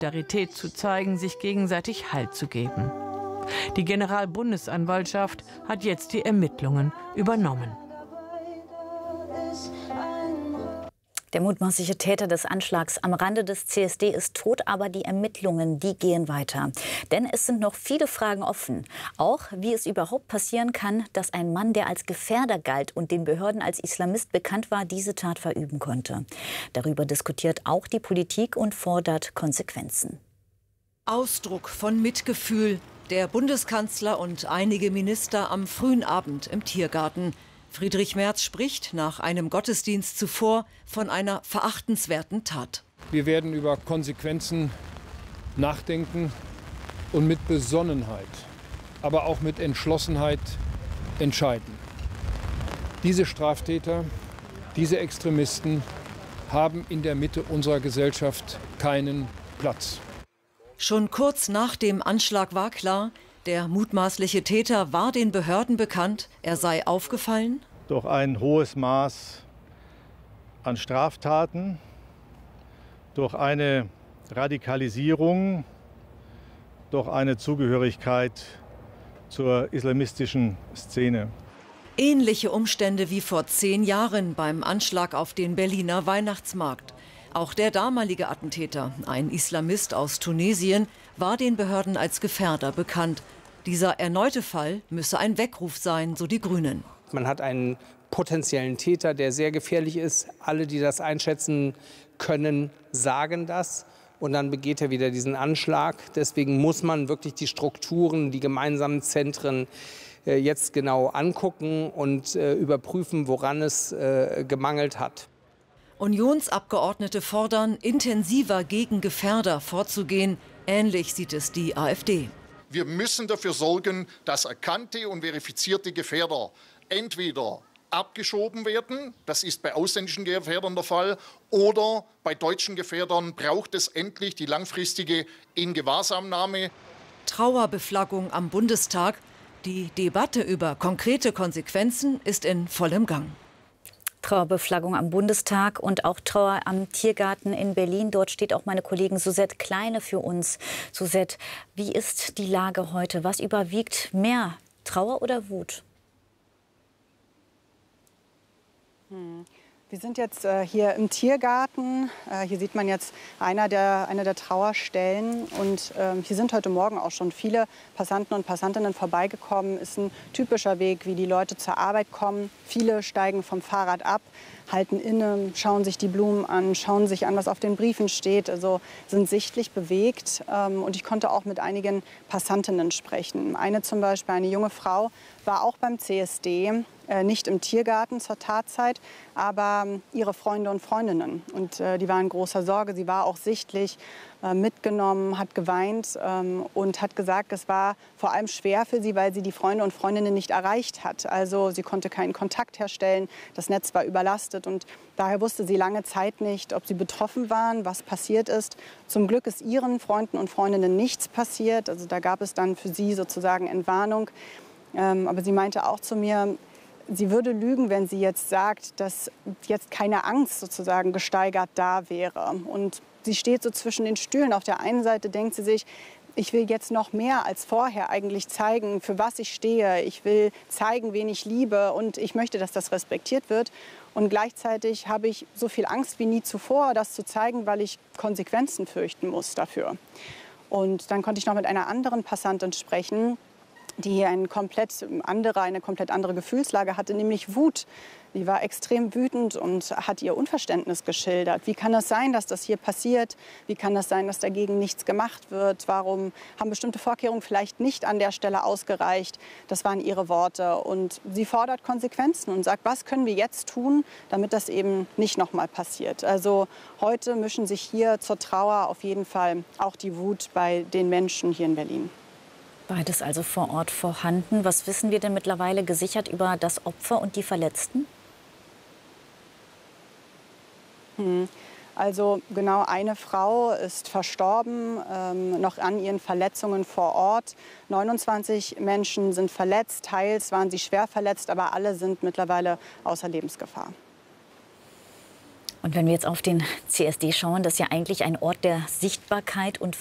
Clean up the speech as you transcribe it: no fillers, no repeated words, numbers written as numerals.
Solidarität zu zeigen, sich gegenseitig Halt zu geben. Die Generalbundesanwaltschaft hat jetzt die Ermittlungen übernommen. Der mutmaßliche Täter des Anschlags am Rande des CSD ist tot, aber die Ermittlungen, die gehen weiter. Denn es sind noch viele Fragen offen. Auch wie es überhaupt passieren kann, dass ein Mann, der als Gefährder galt und den Behörden als Islamist bekannt war, diese Tat verüben konnte. Darüber diskutiert auch die Politik und fordert Konsequenzen. Ausdruck von Mitgefühl. Der Bundeskanzler und einige Minister am frühen Abend im Tiergarten. Friedrich Merz spricht nach einem Gottesdienst zuvor von einer verachtenswerten Tat. Wir werden über Konsequenzen nachdenken und mit Besonnenheit, aber auch mit Entschlossenheit entscheiden. Diese Straftäter, diese Extremisten haben in der Mitte unserer Gesellschaft keinen Platz. Schon kurz nach dem Anschlag war klar, der mutmaßliche Täter war den Behörden bekannt, er sei aufgefallen. Durch ein hohes Maß an Straftaten, durch eine Radikalisierung, durch eine Zugehörigkeit zur islamistischen Szene. Ähnliche Umstände wie vor 10 Jahren beim Anschlag auf den Berliner Weihnachtsmarkt. Auch der damalige Attentäter, ein Islamist aus Tunesien, war den Behörden als Gefährder bekannt. Dieser erneute Fall müsse ein Weckruf sein, so die Grünen. Man hat einen potenziellen Täter, der sehr gefährlich ist. Alle, die das einschätzen können, sagen das. Und dann begeht er wieder diesen Anschlag. Deswegen muss man wirklich die Strukturen, die gemeinsamen Zentren jetzt genau angucken und überprüfen, woran es gemangelt hat. Unionsabgeordnete fordern, intensiver gegen Gefährder vorzugehen. Ähnlich sieht es die AfD. Wir müssen dafür sorgen, dass erkannte und verifizierte Gefährder entweder abgeschoben werden, das ist bei ausländischen Gefährdern der Fall, oder bei deutschen Gefährdern braucht es endlich die langfristige Ingewahrsamnahme. Trauerbeflaggung am Bundestag. Die Debatte über konkrete Konsequenzen ist in vollem Gang. Trauerbeflaggung am Bundestag und auch Trauer am Tiergarten in Berlin. Dort steht auch meine Kollegin Suzette Kleine für uns. Suzette, wie ist die Lage heute? Was überwiegt mehr, Trauer oder Wut? Wir sind jetzt hier im Tiergarten. Hier sieht man jetzt eine der Trauerstellen. Und hier sind heute Morgen auch schon viele Passanten und Passantinnen vorbeigekommen. Ist ein typischer Weg, wie die Leute zur Arbeit kommen. Viele steigen vom Fahrrad ab, halten inne, schauen sich die Blumen an, schauen sich an, was auf den Briefen steht. Also sind sichtlich bewegt. Und ich konnte auch mit einigen Passantinnen sprechen. Eine zum Beispiel, eine junge Frau, war auch beim CSD. Nicht im Tiergarten zur Tatzeit, aber ihre Freunde und Freundinnen. Und die waren in großer Sorge. Sie war auch sichtlich mitgenommen, hat geweint und hat gesagt, es war vor allem schwer für sie, weil sie die Freunde und Freundinnen nicht erreicht hat. Also sie konnte keinen Kontakt herstellen, das Netz war überlastet und daher wusste sie lange Zeit nicht, ob sie betroffen waren, was passiert ist. Zum Glück ist ihren Freunden und Freundinnen nichts passiert. Also da gab es dann für sie sozusagen Entwarnung. Aber sie meinte auch zu mir, sie würde lügen, wenn sie jetzt sagt, dass jetzt keine Angst sozusagen gesteigert da wäre. Und sie steht so zwischen den Stühlen. Auf der einen Seite denkt sie sich, ich will jetzt noch mehr als vorher eigentlich zeigen, für was ich stehe. Ich will zeigen, wen ich liebe und ich möchte, dass das respektiert wird. Und gleichzeitig habe ich so viel Angst wie nie zuvor, das zu zeigen, weil ich Konsequenzen fürchten muss dafür. Und dann konnte ich noch mit einer anderen Passantin sprechen, die eine komplett andere Gefühlslage hatte, nämlich Wut. Die war extrem wütend und hat ihr Unverständnis geschildert. Wie kann das sein, dass das hier passiert? Wie kann das sein, dass dagegen nichts gemacht wird? Warum haben bestimmte Vorkehrungen vielleicht nicht an der Stelle ausgereicht? Das waren ihre Worte. Und sie fordert Konsequenzen und sagt, was können wir jetzt tun, damit das eben nicht noch mal passiert? Also heute mischen sich hier zur Trauer auf jeden Fall auch die Wut bei den Menschen hier in Berlin. Beides also vor Ort vorhanden. Was wissen wir denn mittlerweile gesichert über das Opfer und die Verletzten? Also genau eine Frau ist verstorben, noch an ihren Verletzungen vor Ort. 29 Menschen sind verletzt, teils waren sie schwer verletzt, aber alle sind mittlerweile außer Lebensgefahr. Und wenn wir jetzt auf den CSD schauen, das ist ja eigentlich ein Ort der Sichtbarkeit und